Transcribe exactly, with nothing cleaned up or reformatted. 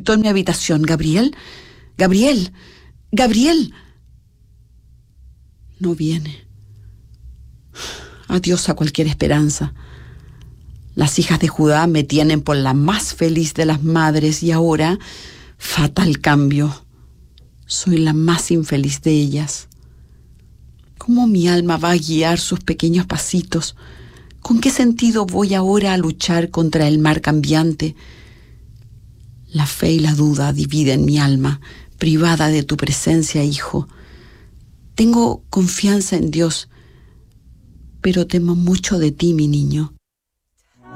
gritó en mi habitación: «Gabriel, Gabriel, Gabriel». No viene. Adiós a cualquier esperanza. Las hijas de Judá me tienen por la más feliz de las madres y ahora, fatal cambio, soy la más infeliz de ellas. ¿Cómo mi alma va a guiar sus pequeños pasitos? ¿Con qué sentido voy ahora a luchar contra el mar cambiante? La fe y la duda dividen mi alma, privada de tu presencia, hijo. Tengo confianza en Dios, pero temo mucho de ti, mi niño.